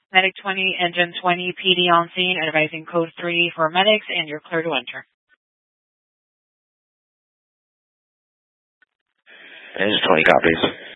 Medic 20, Engine 20, PD on scene, advising code 3 for medics, and you're clear to enter. Engine 20 copies.